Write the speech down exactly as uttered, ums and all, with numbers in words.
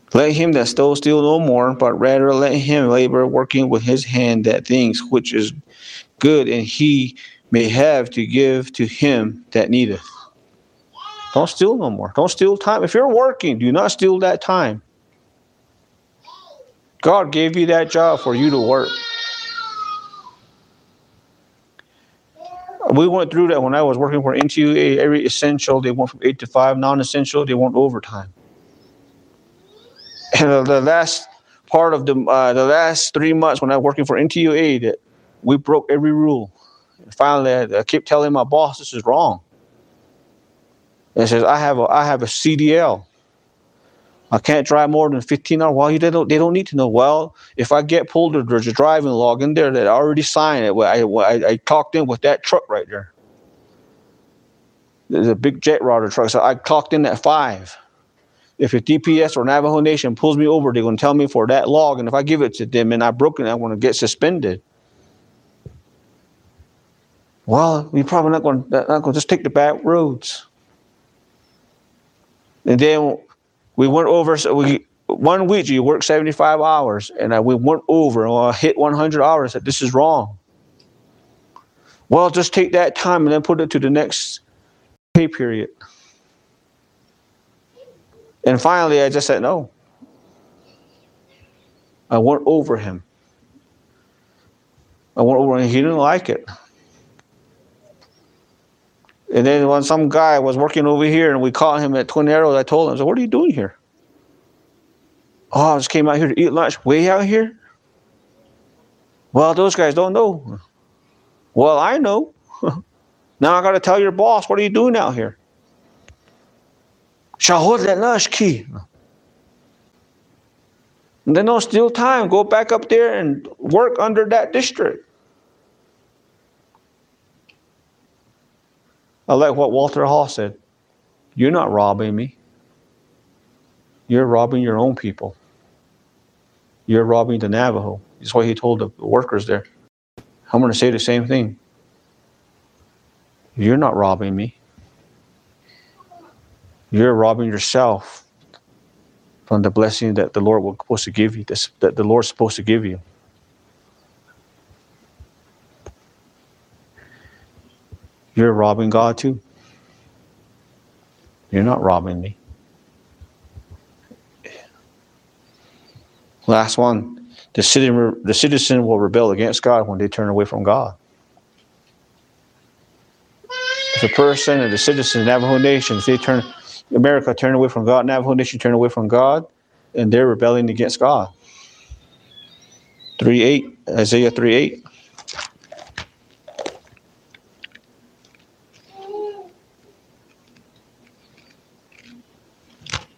Let him that stole steal no more, but rather let him labor, working with his hand that things which is good, and he may have to give to him that needeth. Don't steal no more. Don't steal time. If you're working, do not steal that time. God gave you that job for you to work. We went through that when I was working for N T U A. Every essential, they went from eight to five. Non-essential, they went overtime. And the last part of the uh, the last three months when I was working for N T U A, that we broke every rule. And finally, I, I kept telling my boss, this is wrong. And it says, I have a I have a C D L. I can't drive more than fifteen hours. Well, they don't, they don't need to know. Well, if I get pulled, there's a driving log in there that I already signed it. I, I, I clocked in with that truck right there. There's a big jet rotor truck. So I clocked in at five. If a D P S or Navajo Nation pulls me over, they're going to tell me for that log. And if I give it to them and I broke it, I'm going to get suspended. Well, we're probably not going, not going to just take the back roads. And then we went over, so we, one week you work seventy-five hours, and I, we went over, and I hit one hundred hours. I said, this is wrong. Well, just take that time and then put it to the next pay period. And finally, I just said, no. I went over him. I went over, and he didn't like it. And then when some guy was working over here and we caught him at Twin Arrows, I told him, I said, what are you doing here? Oh, I just came out here to eat lunch. Way out here? Well, those guys don't know. Well, I know. Now I got to tell your boss, what are you doing out here? Shahod lunch key. And then don't steal time. Go back up there and work under that district. I like what Walter Hall said. You're not robbing me. You're robbing your own people. You're robbing the Navajo. That's what he told the workers there. I'm going to say the same thing. You're not robbing me. You're robbing yourself from the blessing that the Lord was supposed to give you, that the Lord's supposed to give you. You're robbing God too. You're not robbing me. Last one. The citizen, the citizen will rebel against God when they turn away from God. If a person and the citizen, Navajo Nation, if they turn, America turn away from God, Navajo Nation turn away from God, and they're rebelling against God. three eight, Isaiah three eight.